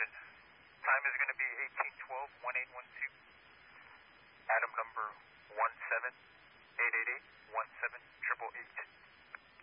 Houston. Time is going to be 1812-1812. Adam number 17888, 17888.